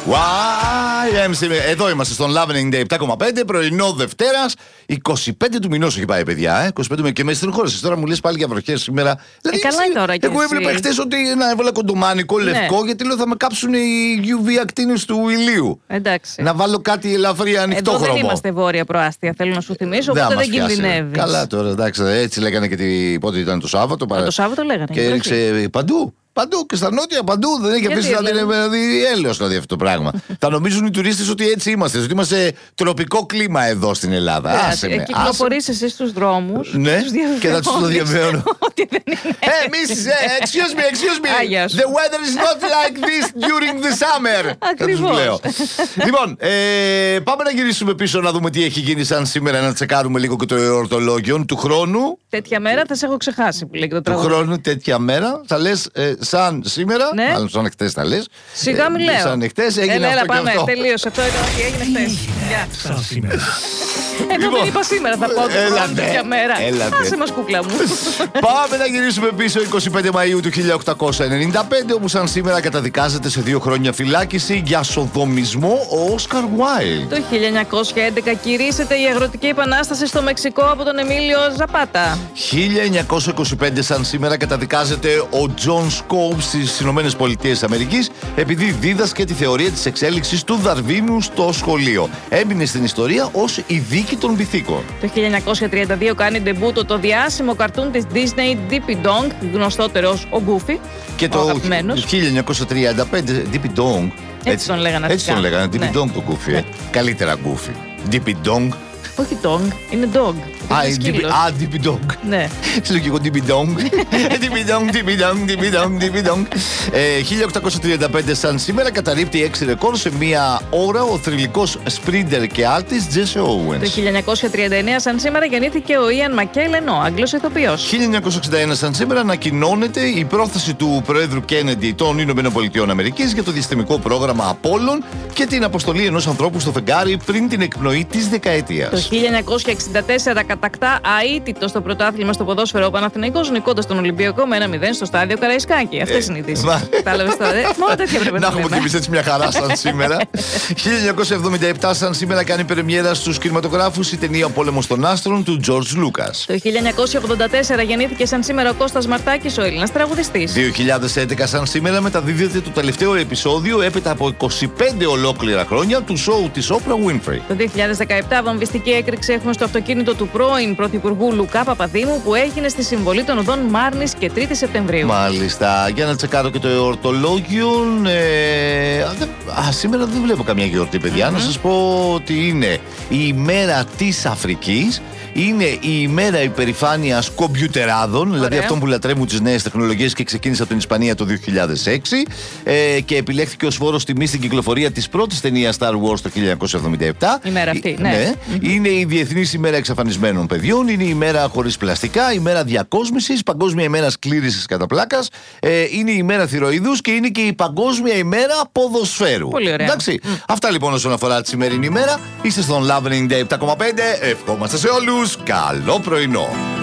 Εδώ είμαστε στον Loving Day 7,5, πρωινό Δευτέρας, 25 του μηνός έχει πάει, παιδιά. 25 και με στενοχώρησες. Τώρα μου λες πάλι για βροχές σήμερα. Δηλαδή, καλά είναι τώρα. Εγώ έβλεπα χτες ότι έβαλα κοντομάνικο λευκό, γιατί λέω θα με κάψουν οι UV ακτίνες του ηλίου. Εντάξει. Να βάλω κάτι ελαφρύ ανοιχτό χρώμα. Εδώ δεν είμαστε βόρεια προάστια, θέλω να σου θυμίσω, οπότε δεν κινδυνεύει. Καλά τώρα, εντάξει, έτσι λέγανε και πότε ήταν το Σάββατο. Το Σάββατο λέγανε. Και έριξε παντού. Παντού και στα νότια, παντού. Δεν έχει αφήσει να δει έλεος δηλαδή αυτό το πράγμα. Θα νομίζουν οι τουρίστες ότι έτσι είμαστε. Ότι είμαστε τροπικό κλίμα εδώ στην Ελλάδα. Άσε με. Κυκλοφορείς εσύ στους δρόμους. Ναι, και θα τους το διαβεβαιώνω. Ότι δεν είναι. Excuse me. The weather is not like this during the summer. Ακριβώς. Λοιπόν, πάμε να γυρίσουμε πίσω να δούμε τι έχει γίνει σαν σήμερα. Να τσεκάρουμε λίγο και το εορτολόγιο του χρόνου. Τέτοια μέρα θα σε έχω ξεχάσει που λέει το τραγούδι. Του χρόνου τέτοια μέρα θα λες. Σαν σήμερα, ναι. Μάλλον σαν χτες τα λες. Σιγά μην λέω. Σαν χτες έγινε αυτό πάμε, και αυτό. Τελείωσε. Αυτό ήταν ό,τι έγινε χτες. Σαν σήμερα. Ενώ δεν είπα σήμερα θα πω τέτοια μέρα. Άσε μας κούκλα μου. Πάμε να γυρίσουμε πίσω 25 Μαΐου του 1895, όπου σαν σήμερα καταδικάζεται σε 2 χρόνια φυλάκιση για σοδομισμό ο Όσκαρ Βάιλντ. Το 1911 κηρύσσεται η αγροτική επανάσταση στο Μεξικό από τον Εμίλιο Ζαπάτα. 1925 σαν σήμερα καταδικάζεται ο Τζον Σκόουπς στις ΗΠΑ επειδή δίδασκε τη θεωρία της εξέλιξης του Δαρβίνου στο σχολείο. Έμεινε στην ιστορία ως η δίκη των πυθίκων. Το 1932 κάνει ντεμπούτο το διάσημο καρτούν της Disney Dippy Dong, γνωστότερο ως ο Goofy. Και το 1935 Dippy Dong. Έτσι τον λέγανε. Έτσι τον λέγανε, Dippy Dong το Goofy. Καλύτερα Goofy. Dippy Dong. Όχι dong, είναι dog. Dippy Dong. Ναι. Ξέρω και εγώ Dippy Dong. Dippy Dong. 1835 σαν σήμερα καταρρίπτει 6 ρεκόρ σε μία ώρα ο θρυλικός σπρίντερ και άλτης Τζέσι Όουενς. Το 1939 σαν σήμερα γεννήθηκε ο Ιαν Μακκέλεν, ο Άγγλος ηθοποιός. 1961 σαν σήμερα ανακοινώνεται η πρόθεση του Προέδρου Κέννεντι των ΗΠΑ για το διαστημικό πρόγραμμα Απόλλων και την αποστολή ενός ανθρώπου στο φεγγάρι πριν την εκπνοή της δεκαετίας. Το 1964 κατακτά αίτητο στο πρωτάθλημα στο ποδόσφαιρο ο Παναθηναϊκός, νικώντας τον Ολυμπιακό με 1-0 στο στάδιο Καραϊσκάκη. Αυτές είναι οι ειδήσεις. Κατάλαβες τώρα. Μόνο τέτοια πρέπει να να έχουμε κι εμείς έτσι μια χαρά σαν σήμερα. 1977 σαν σήμερα κάνει πρεμιέρα στους κινηματογράφους η ταινία «Ο πόλεμος των άστρων» του George Lucas. Το 1984 γεννήθηκε σαν σήμερα ο Κώστας Μαρτάκης, ο Έλληνας τραγουδιστής. 2011 σαν σήμερα μεταδίδεται το τελευταίο επεισόδιο έπειτα από 25 ολόκληρα χρόνια του σόου της Oprah Winfrey. Το 2017 βομβιστική έκρηξη έχουμε στο αυτοκίνητο του πρώην Πρωθυπουργού Λουκά Παπαδήμου που έγινε στη συμβολή των οδών Μάρνης και 3η Σεπτεμβρίου. Μάλιστα. Για να τσεκάρω και το εορτολόγιο. Σήμερα δεν βλέπω καμιά γιορτή, παιδιά. Να σας πω ότι είναι η ημέρα της Αφρικής. Είναι η ημέρα υπερηφάνειας κομπιουτεράδων, δηλαδή αυτών που λατρεύουν τις νέες τεχνολογίες και ξεκίνησε από την Ισπανία το 2006 και επιλέχθηκε ως φόρος τιμής στην κυκλοφορία της πρώτης ταινίας Star Wars το 1977. Η μέρα αυτή, ναι. Είναι η Διεθνής ημέρα εξαφανισμένων παιδιών, είναι η ημέρα χωρίς πλαστικά, η ημέρα διακόσμησης, παγκόσμια ημέρα σκλήρησης κατά πλάκας, είναι η ημέρα θηροειδούς και είναι και η παγκόσμια ημέρα ποδοσφαίρου. Πολύ ωραία. Εντάξει. Αυτά λοιπόν όσον αφορά τη σημερινή ημέρα. Είστε στον Loving Day 7,5. Ευχόμαστε σε όλους. Καλό πρωινό.